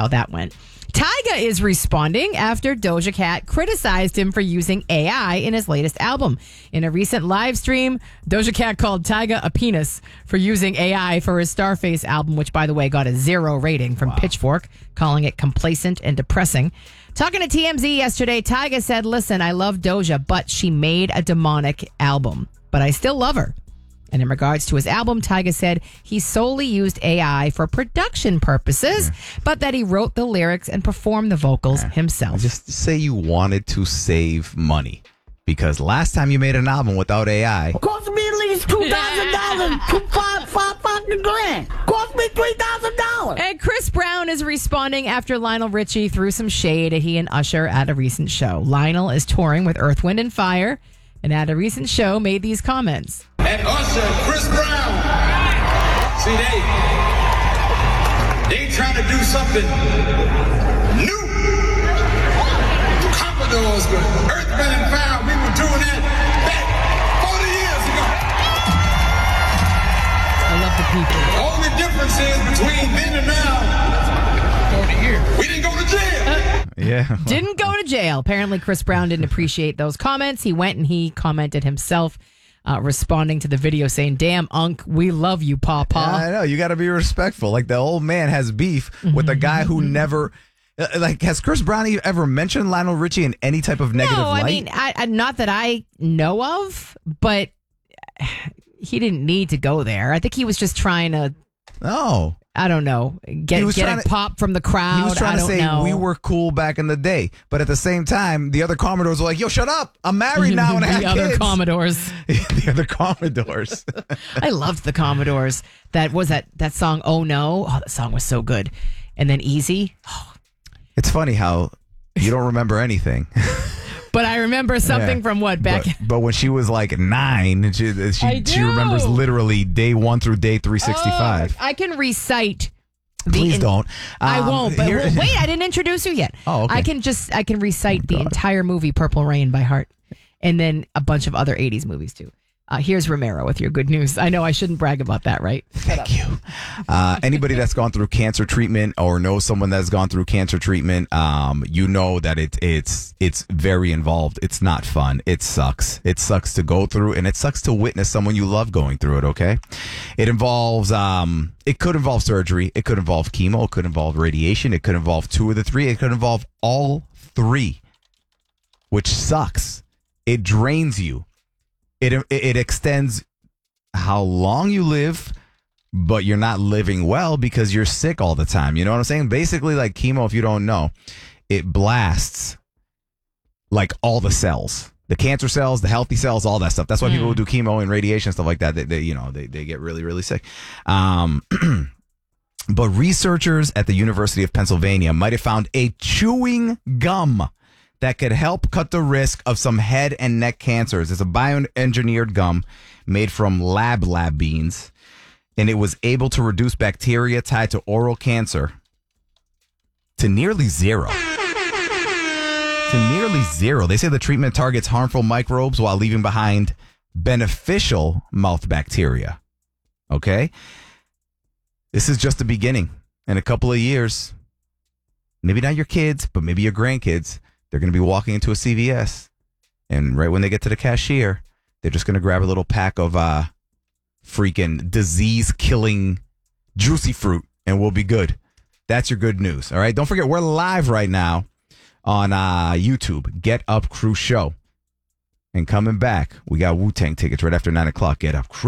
how that went. Tyga is responding after Doja Cat criticized him for using AI in his latest album. In a recent live stream, Doja Cat called Tyga a penis for using AI for his Starface album, which, by the way, got a 0 rating from Pitchfork, calling it complacent and depressing. Talking to TMZ yesterday, Tyga said, "Listen, I love Doja, but she made a demonic album. But I still love her." And in regards to his album, Tyga said he solely used AI for production purposes, but that he wrote the lyrics and performed the vocals himself. Just say you wanted to save money. Because last time you made an album without AI... Cost me at least $2,000, $5,000. Cost me $3,000. And Chris Brown is responding after Lionel Richie threw some shade at he and Usher at a recent show. Lionel is touring with Earth, Wind, and Fire, and at a recent show made these comments. And Usher, Chris Brown. See, they trying to do something new. Commodores, but Earth, Wind, and Fire, we were doing that back 40 years ago. I love the people. The only difference is between then and now, we didn't go to jail. Yeah. Didn't go to jail. Apparently, Chris Brown didn't appreciate those comments. He went and he commented himself, responding to the video saying, "Damn, Unc, we love you, Pawpaw." I know. You got to be respectful. Like, the old man has beef with a guy who never... Like, has Chris Brown ever mentioned Lionel Richie in any type of negative light? No, I mean, not that I know of, but he didn't need to go there. I think he was just trying to... No. I don't know. Get a pop from the crowd. He was trying to say know. we were cool back in the day. But at the same time, the other Commodores were like, "Yo, shut up. I'm married now and I have kids." The other Commodores. The other Commodores. I loved the Commodores. That song, "Oh No." Oh, that song was so good. And then "Easy." Oh. It's funny how you don't remember anything. But I remember something from what back. But when she was like 9, she remembers literally day 1 through day 365. I can recite. Please don't. I won't. But wait, I didn't introduce you yet. Oh, okay. I can recite the entire movie Purple Rain by heart, and then a bunch of other 80s movies too. Here's Romero with your good news. I know I shouldn't brag about that, right? Thank you. Anybody that's gone through cancer treatment or knows someone that's gone through cancer treatment, you know that it's very involved. It's not fun. It sucks. It sucks to go through, and it sucks to witness someone you love going through it, okay? It involves, it could involve surgery. It could involve chemo. It could involve radiation. It could involve 2 of the 3. It could involve all 3, which sucks. It drains you. It extends how long you live, but you're not living well because you're sick all the time. You know what I'm saying? Basically, like chemo, if you don't know, it blasts like all the cells, the cancer cells, the healthy cells, all that stuff. That's why people who do chemo and radiation and stuff like that, they get really, really sick. But researchers at the University of Pennsylvania might have found a chewing gum that could help cut the risk of some head and neck cancers. It's a bioengineered gum made from lab beans, and it was able to reduce bacteria tied to oral cancer to nearly zero. They say the treatment targets harmful microbes while leaving behind beneficial mouth bacteria. Okay? This is just the beginning. In a couple of years, maybe not your kids, but maybe your grandkids, they're going to be walking into a CVS, and right when they get to the cashier, they're just going to grab a little pack of freaking disease-killing juicy fruit, and we'll be good. That's your good news, all right? Don't forget, we're live right now on YouTube, Get Up Crew Show. And coming back, we got Wu-Tang tickets right after 9 o'clock. Get Up Crew.